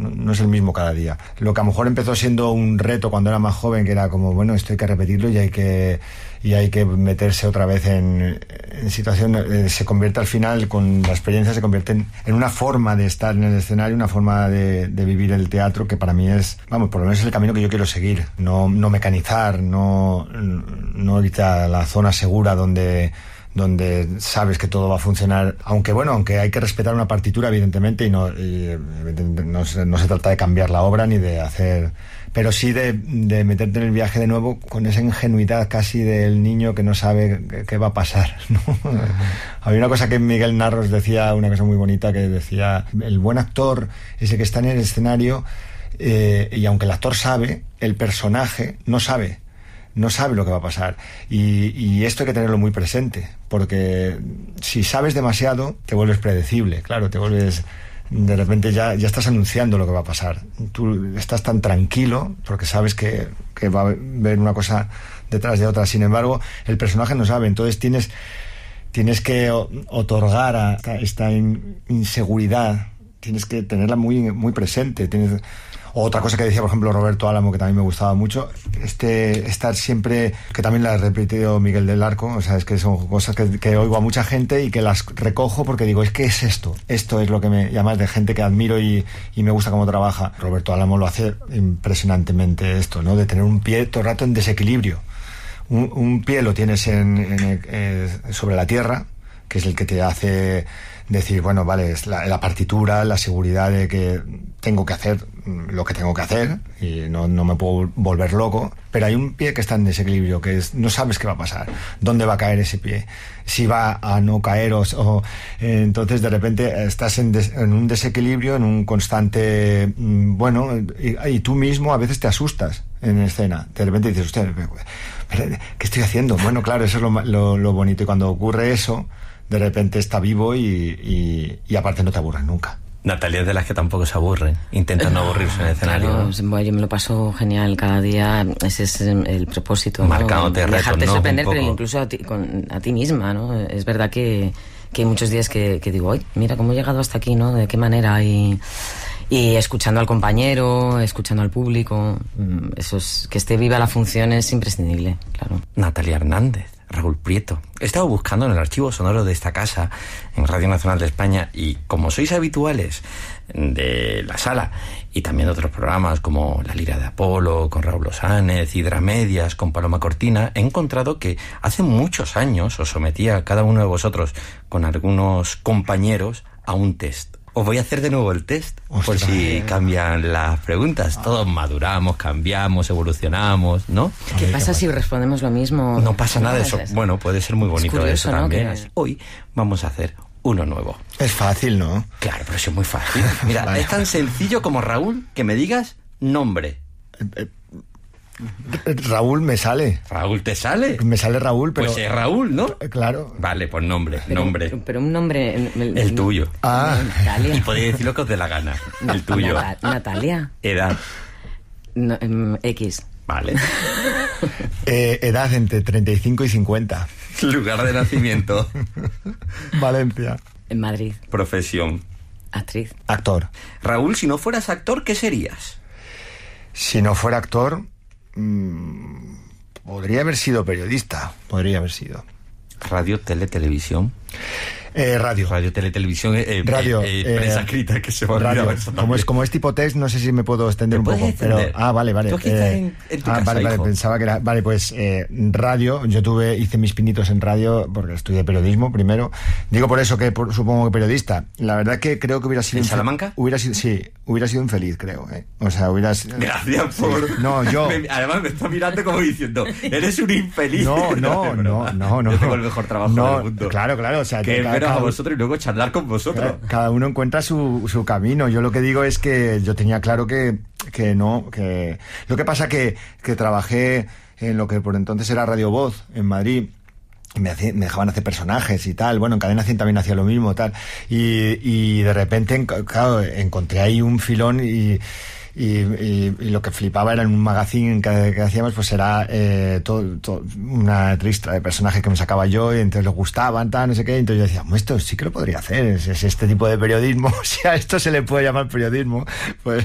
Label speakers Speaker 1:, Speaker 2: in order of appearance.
Speaker 1: no es el mismo cada día. Lo que a lo mejor empezó siendo un reto cuando era más joven, que era como, bueno, esto hay que repetirlo y hay que meterse otra vez en situación, se convierte al final, con la experiencia, se convierte en una forma de estar en el escenario, una forma de vivir el teatro que para mí es, vamos, por lo menos es el camino que yo quiero seguir. No mecanizar, no irte a la zona segura donde sabes que todo va a funcionar, aunque hay que respetar una partitura, evidentemente, y no se trata de cambiar la obra ni de hacer, pero sí de meterte en el viaje de nuevo con esa ingenuidad casi del niño que no sabe qué va a pasar, ¿no? Había una cosa que Miguel Narros decía, una cosa muy bonita, que decía, el buen actor es el que está en el escenario, y aunque el actor sabe, el personaje no sabe lo que va a pasar, y esto hay que tenerlo muy presente, porque si sabes demasiado te vuelves predecible, claro, de repente ya estás anunciando lo que va a pasar, tú estás tan tranquilo porque sabes que va a haber una cosa detrás de otra. Sin embargo, el personaje no sabe, entonces tienes que otorgar a esta inseguridad, tienes que tenerla muy, muy presente. Otra cosa que decía, por ejemplo, Roberto Álamo, que también me gustaba mucho, estar siempre, que también la ha repetido Miguel del Arco, o sea, es que son cosas que oigo a mucha gente y que las recojo porque digo, es que es esto es lo que me llama, de gente que admiro y me gusta cómo trabaja. Roberto Álamo lo hace impresionantemente, esto, ¿no? De tener un pie todo el rato en desequilibrio. Un pie lo tienes sobre la tierra, que es el que te hace decir, bueno, vale, es la partitura, la seguridad de que tengo que hacer lo que tengo que hacer y no me puedo volver loco, pero hay un pie que está en desequilibrio, que no sabes qué va a pasar, dónde va a caer ese pie, si va a no caer entonces de repente estás en un desequilibrio, en un constante, y tú mismo a veces te asustas en escena, de repente dices, usted, ¿qué estoy haciendo? Bueno, claro, eso es lo bonito, y cuando ocurre eso, de repente está vivo y aparte no te aburres nunca.
Speaker 2: Natalia es de las que tampoco se aburre, intenta no aburrirse en el escenario.
Speaker 3: Claro, yo me lo paso genial cada día, ese es el propósito,
Speaker 2: marcándote retos,
Speaker 3: dejarte sorprender, pero incluso a ti misma, ¿no? Es verdad que hay muchos días que digo, ¡ay, mira cómo he llegado hasta aquí!, ¿no? ¿De qué manera? Y escuchando al compañero, escuchando al público, eso es, que esté viva la función es imprescindible, claro.
Speaker 2: Natalia Hernández, Raúl Prieto. He estado buscando en el archivo sonoro de esta casa, en Radio Nacional de España, y como sois habituales de la sala y también de otros programas como La Lira de Apolo, con Raúl Osánez, Hidramedias, con Paloma Cortina, he encontrado que hace muchos años os sometía a cada uno de vosotros con algunos compañeros a un test. Os voy a hacer de nuevo el test, por si cambian las preguntas. Todos maduramos, cambiamos, evolucionamos, ¿no?
Speaker 3: ¿Qué pasa si respondemos lo mismo?
Speaker 2: No pasa nada de eso. Bueno, puede ser muy bonito, curioso, eso también.
Speaker 3: ¿No?
Speaker 2: Hoy vamos a hacer uno nuevo.
Speaker 1: Es fácil, ¿no?
Speaker 2: Claro, pero eso es muy fácil. Mira, vale. Es tan sencillo como, Raúl, que me digas nombre.
Speaker 1: Raúl me sale.
Speaker 2: ¿Raúl te sale?
Speaker 1: Me sale Raúl, pero...
Speaker 2: Pues es Raúl, ¿no?
Speaker 1: Claro.
Speaker 2: Vale, pues nombre.
Speaker 3: Pero un nombre...
Speaker 2: El tuyo.
Speaker 3: Natalia.
Speaker 2: Y podéis decir lo que os dé la gana. El tuyo.
Speaker 3: Natalia.
Speaker 2: Edad.
Speaker 3: X.
Speaker 2: Vale.
Speaker 1: Edad entre 35 y 50.
Speaker 2: Lugar de nacimiento.
Speaker 1: Valencia.
Speaker 3: En Madrid.
Speaker 2: Profesión.
Speaker 3: Actriz.
Speaker 1: Actor.
Speaker 2: Raúl, si no fueras actor, ¿qué serías?
Speaker 1: Si no fuera actor... podría haber sido periodista.
Speaker 2: Radio, tele, televisión.
Speaker 1: Radio.
Speaker 2: Radio, tele, televisión.
Speaker 1: Radio.
Speaker 2: Prensa escrita, que se va a olvidar.
Speaker 1: Como es tipo text, no sé si me puedo extender un poco.
Speaker 2: Extender?
Speaker 1: Pero, vale.
Speaker 2: Tú aquí estás en tu casa,
Speaker 1: vale, pensaba que era... Vale, pues radio. Yo hice mis pinitos en radio porque estudié periodismo primero. Digo por eso que supongo que periodista. La verdad que creo que hubiera sido...
Speaker 2: ¿En Salamanca?
Speaker 1: Hubiera sido infeliz, creo. O sea,
Speaker 2: Gracias por...
Speaker 1: Sí. No, yo...
Speaker 2: Además me está mirando como diciendo, eres un infeliz.
Speaker 1: No.
Speaker 2: Yo tengo el mejor trabajo del mundo.
Speaker 1: Claro. O sea,
Speaker 2: que veros a vosotros y luego charlar con vosotros.
Speaker 1: Cada uno encuentra su camino. Yo lo que digo es que yo tenía claro que lo que pasa que trabajé en lo que por entonces era Radio Voz en Madrid. Me dejaban hacer personajes y tal. Bueno, en Cadena 100 también hacía lo mismo, tal. Y de repente, claro, encontré ahí un filón y lo que flipaba era en un magazine que hacíamos, pues era una ristra de personajes que me sacaba yo y entonces les gustaban, tal, no sé qué, y entonces yo decía, esto sí que lo podría hacer, es este tipo de periodismo, si a esto se le puede llamar periodismo, pues